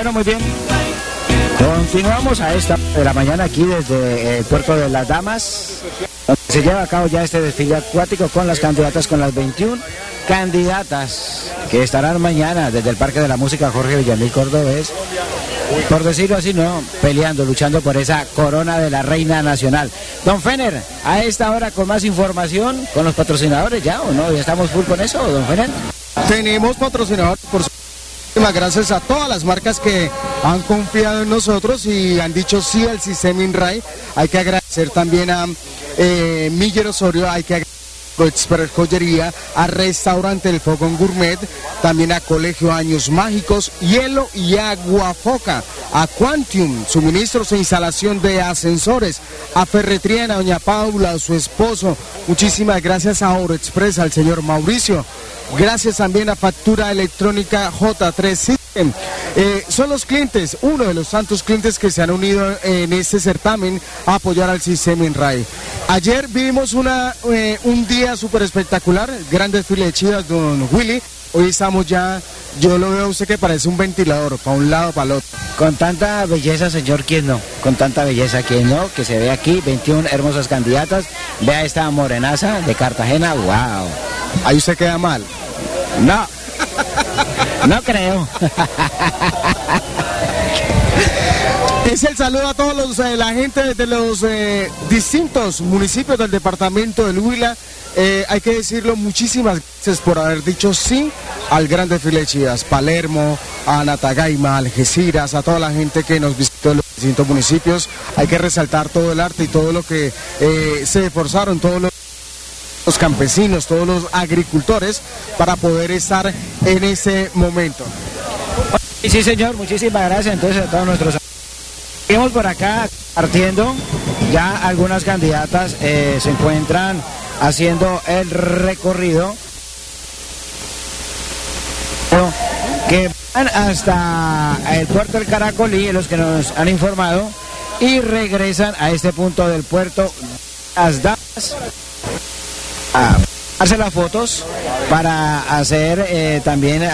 Bueno, muy bien. Continuamos a esta de la mañana aquí desde el puerto de Las Damas, donde se lleva a cabo ya este desfile acuático con las candidatas, con las 21 candidatas que estarán mañana desde el Parque de la Música Jorge Villamil Cordobés, por decirlo así, no, peleando, luchando por esa corona de la reina nacional. Don Fener, a esta hora con más información, con los patrocinadores ya, ¿o no? ¿Ya estamos full con eso, don Fener? Tenemos patrocinadores, por supuesto. Gracias a todas las marcas que han confiado en nosotros y han dicho sí al sistema INRAE. Hay que agradecer también a Miller Osorio, hay que agradecer a Expert Joyería, a Restaurante El Fogón Gourmet, también a Colegio Años Mágicos, Hielo y Agua Foca, a Quantium, suministros e instalación de ascensores, a Ferretriana, doña Paula, a su esposo. Muchísimas gracias a Oro Express, al señor Mauricio. Gracias también a Factura Electrónica J3 System. Son los clientes, uno de los tantos clientes que se han unido en este certamen a apoyar al sistema INRAE. Ayer vivimos un día súper espectacular, gran desfile de chivas, don Willy. Hoy estamos ya, yo lo veo a usted que parece un ventilador, para un lado, para el otro. Con tanta belleza, señor, ¿quién no? Con tanta belleza, ¿quién no? Que se ve aquí, 21 hermosas candidatas. Vea esta morenaza de Cartagena, wow. Ahí usted queda mal. No, no creo. Es el saludo a todos la gente de los distintos municipios del departamento del Huila. Hay que decirlo, muchísimas gracias por haber dicho sí al gran desfile de chivas. Palermo, a Natagaima, Algeciras, a toda la gente que nos visitó en los distintos municipios. Hay que resaltar todo el arte y todo lo que se esforzaron, todos los campesinos, todos los agricultores para poder estar en ese momento. Sí, señor, muchísimas gracias entonces a todos nuestros. Seguimos por acá partiendo, ya algunas candidatas se encuentran haciendo el recorrido que van hasta el puerto del Caracolí, los que nos han informado, y regresan a este punto del puerto Las Damas a hacer las fotos para hacer también